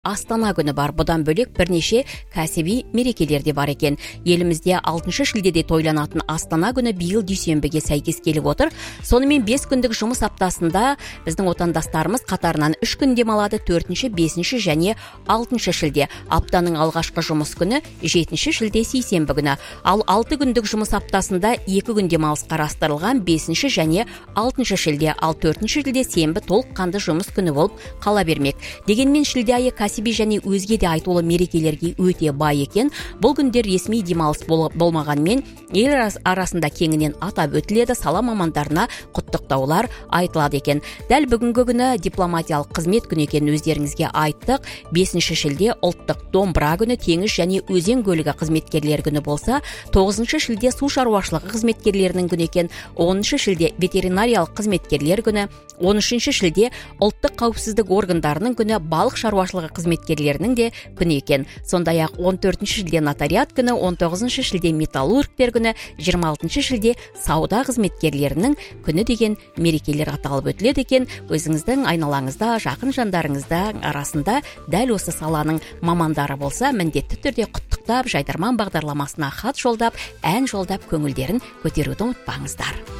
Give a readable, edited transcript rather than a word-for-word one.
Астана күні бар. Бұдан бөлек бірнеше кәсіби мерекелер де бар екен. Елімізде 6 шілдеде тойланатын Астана күні биыл дүйсенбіге сәйкес келіп отыр. Сонымен 5 күндік жұмыс аптасында біздің отандастарымыз қатарынан 3 күн демалады. 4-ші, 5-ші және 6 шілде. Аптаның алғашқы жұмыс күні 7 шілде сейсенбі күні. Ал 6 күндік жұмыс аптасында 2 күн демалыс қарастырылған 5 және 6 шілде. Ал 4 шілде сенбі толыққанды жұмыс күні болып қала бермек. Дегенмен шілде айы кәсіби және өзге де айтулы мерекелерге өте бай екен. Бұл күндер ресми демалыс болмағанмен ел арасында кеңінен атап өтіледі, сала мамандарына құттықтаулар айтылады екен. Дәл бүгінгі күні дипломатиялық қызмет күні екенін өздеріңізге айттық. 5 шілде ұлттық домбыра күні, теңіз және өзен көлігі қызметкерлер күні болса, 9 шілде су шаруашылығы қызметкерлерінің күні екен. 10 шілде ветеринариялық қызметкерлер күні, 13 шілде ұлттық қауіпсіздік органдарының күні, балық шаруашылығы қызметкерлерінің де күні екен. Сондай-ақ 14 шілде нотариат күні, 19 шілде металлургтер күні, 26 шілде сауда қызметкерлерінің күні деген мерекелер аталып өтіледі екен. Өзіңіздің айналаңызда, жақын жандарыңызда арасында дәл осы саланың мамандары болса, міндетті түрде құттықтап, жайдарман бағдарламасына хат жолдап, ән жолдап көңілдерін көтеруді ұмытпаңыздар.